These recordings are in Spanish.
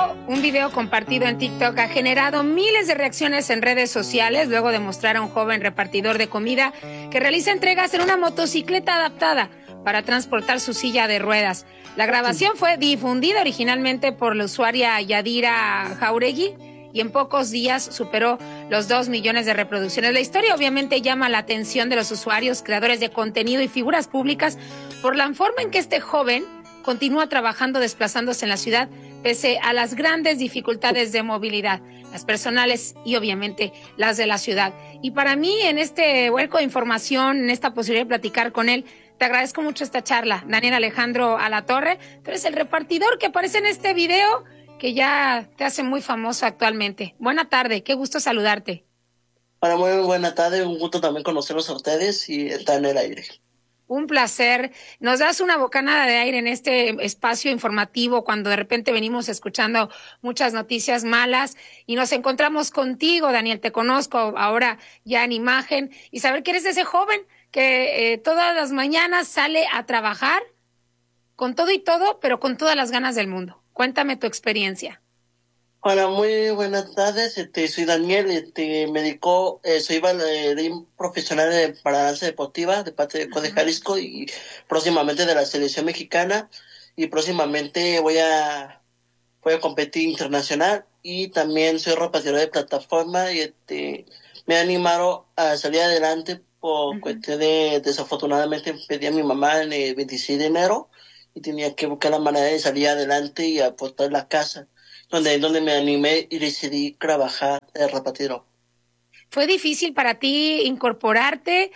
un video compartido en TikTok ha generado miles de reacciones en redes sociales luego de mostrar a un joven repartidor de comida que realiza entregas en una motocicleta adaptada para transportar su silla de ruedas. La grabación fue difundida originalmente por la usuaria Yadira Jauregui y en pocos días superó los 2 millones de reproducciones. La historia obviamente llama la atención de los usuarios, creadores de contenido y figuras públicas por la forma en que este joven continúa trabajando desplazándose en la ciudad pese a las grandes dificultades de movilidad, las personales y obviamente las de la ciudad. Y para mí, en este vuelco de información, en esta posibilidad de platicar con él, te agradezco mucho esta charla. Daniel Alejandro Alatorre, tú eres el repartidor que aparece en este video que ya te hace muy famoso actualmente. Buena tarde, qué gusto saludarte. Bueno, muy buena tarde, un gusto también conocerlos a ustedes y estar en el aire. Un placer. Nos das una bocanada de aire en este espacio informativo cuando de repente venimos escuchando muchas noticias malas y nos encontramos contigo, Daniel. Te conozco ahora ya en imagen y saber que eres ese joven que todas las mañanas sale a trabajar con todo y todo, pero con todas las ganas del mundo. Cuéntame tu experiencia. Hola, muy buenas tardes, soy Daniel, me dedico, soy bailarín profesional para danza deportiva de parte de CODE Jalisco y próximamente de la selección mexicana y próximamente voy a competir internacional y también soy repartidor de plataforma y me ha animado a salir adelante por cuestión de, desafortunadamente pedí a mi mamá en el 26 de enero y tenía que buscar la manera de salir adelante y aportar la casa. Donde me animé y decidí trabajar de repartidor. ¿Fue difícil para ti incorporarte?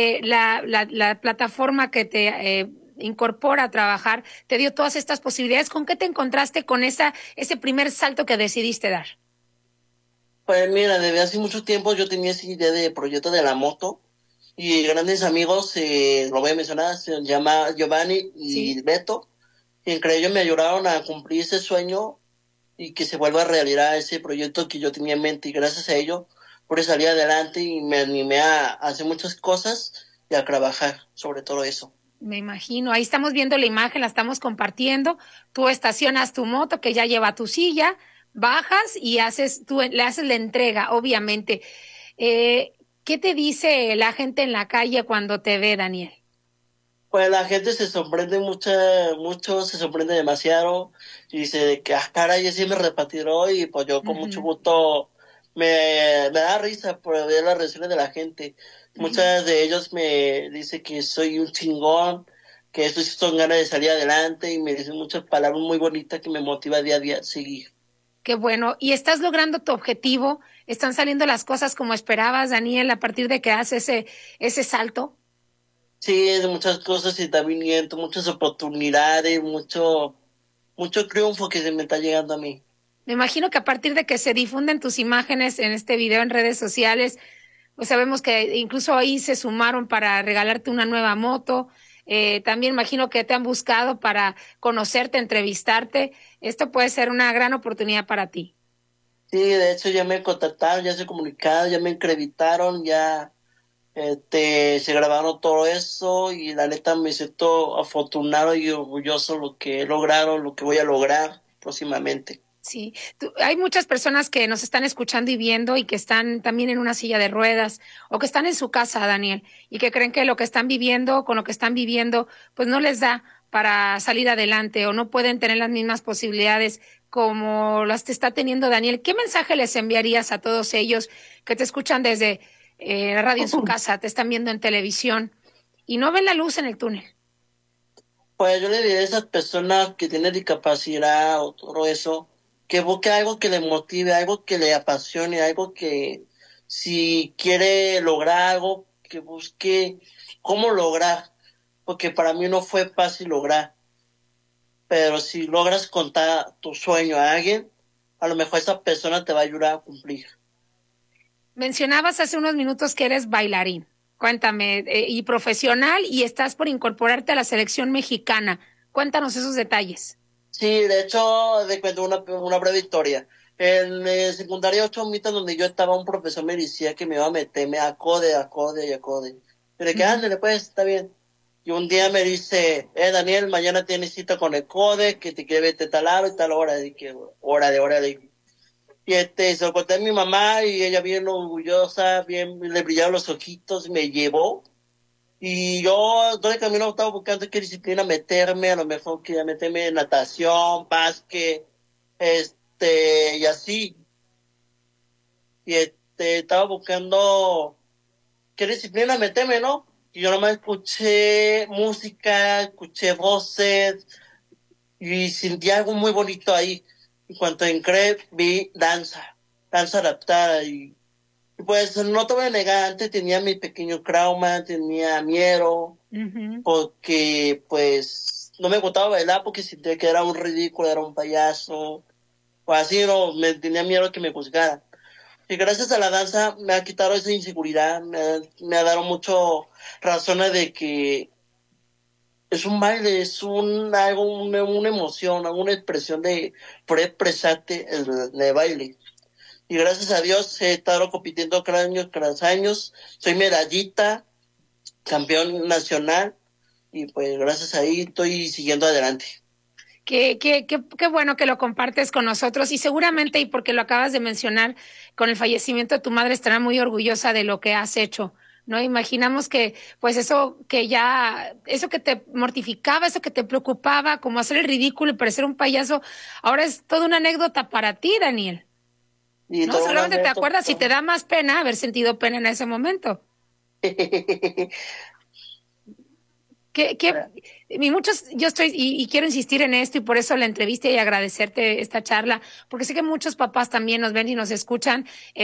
La plataforma que te incorpora a trabajar te dio todas estas posibilidades. ¿Con qué te encontraste con ese primer salto que decidiste dar? Pues mira, desde hace mucho tiempo yo tenía esa idea de proyecto de la moto y grandes amigos, lo voy a mencionar, se llama Giovanni y Sí. Beto, y entre ellos me ayudaron a cumplir ese sueño y que se vuelva realidad ese proyecto que yo tenía en mente y gracias a ello pude salir adelante y me animé a hacer muchas cosas y a trabajar sobre todo eso. Me imagino, ahí estamos viendo la imagen, la estamos compartiendo. Tú estacionas tu moto que ya lleva tu silla, bajas y le haces la entrega, obviamente. Eh, ¿Qué te dice la gente en la calle cuando te ve, Daniel? Pues la gente se sorprende mucho, se sorprende demasiado y dice de que, caray, sí me repatiró y pues yo con mucho Ujú, gusto me da risa por ver las reacciones de la gente. ujú. Muchas de ellos me dicen que soy un chingón, que esto sí son ganas de salir adelante y me dicen muchas palabras muy bonitas que me motiva día a día a seguir. Qué bueno. ¿Y estás logrando tu objetivo? ¿Están saliendo las cosas como esperabas, Daniel, a partir de que haces ese salto? Sí, de muchas cosas se está viniendo, muchas oportunidades, mucho triunfo que se me está llegando a mí. Me imagino que a partir de que se difunden tus imágenes en este video en redes sociales, pues sabemos que incluso ahí se sumaron para regalarte una nueva moto. También imagino que te han buscado para conocerte, entrevistarte. Esto puede ser una gran oportunidad para ti. Sí, de hecho ya me contactaron, ya se comunicaron, ya me entrevistaron, ya se grabaron todo eso y la neta me siento afortunado y orgulloso lo que he logrado, lo que voy a lograr próximamente. Sí, hay muchas personas que nos están escuchando y viendo y que están también en una silla de ruedas o que están en su casa, Daniel, y que creen que lo que están viviendo, con lo que están viviendo, pues no les da para salir adelante o no pueden tener las mismas posibilidades como las que está teniendo Daniel. ¿Qué mensaje les enviarías a todos ellos que te escuchan desde la radio en su casa, te están viendo en televisión y no ven la luz en el túnel? Pues yo le diré a esas personas que tienen discapacidad o todo eso, que busque algo que le motive, algo que le apasione, algo que si quiere lograr algo, que busque cómo lograr, porque para mí no fue fácil lograr. Pero si logras contar tu sueño a alguien, a lo mejor esa persona te va a ayudar a cumplir. Mencionabas hace unos minutos que eres bailarín. Cuéntame, y profesional, y estás por incorporarte a la selección mexicana. Cuéntanos esos detalles. Sí, de hecho, de cuento una breve historia. En secundaria 8 mitas donde yo estaba, un profesor me decía que me iba a meterme a code. Pero de que Ujú. ándale, pues, está bien. Y un día me dice, Daniel, mañana tienes cita con el CODE, que te quiere verte tal hora y tal hora. Dije, hora, le dije. Y se lo conté a mi mamá y ella bien orgullosa, bien, le brillaron los ojitos, me llevó. Y yo todo el camino estaba buscando qué disciplina meterme, a lo mejor quería meterme en natación, básquet, y así. Y estaba buscando qué disciplina meterme, ¿no? Y yo nomás escuché música, escuché voces y sentí algo muy bonito ahí. En cuanto entré, vi danza adaptada y pues no te voy a negar, antes tenía mi pequeño trauma, tenía miedo, Ujú. porque pues no me gustaba bailar porque sentía que era un ridículo, era un payaso, o así, no, me tenía miedo que me juzgaran. Y gracias a la danza me ha quitado esa inseguridad, me ha dado mucho razones de que es un baile, es una emoción, una expresión de poder expresarte en el baile. Y gracias a Dios he estado compitiendo cada años, soy medallita, campeón nacional, y pues gracias a ahí estoy siguiendo adelante. Qué bueno que lo compartes con nosotros y seguramente, y porque lo acabas de mencionar, con el fallecimiento de tu madre estará muy orgullosa de lo que has hecho, ¿no? Imaginamos que, pues eso que te mortificaba, eso que te preocupaba, como hacer el ridículo y parecer un payaso, ahora es toda una anécdota para ti, Daniel, Y ¿no? todo un Seguramente te anécdota. acuerdas y te da más pena haber sentido pena en ese momento. Que, y muchos, yo estoy, y quiero insistir en esto, y por eso la entrevista y agradecerte esta charla, porque sé que muchos papás también nos ven y nos escuchan.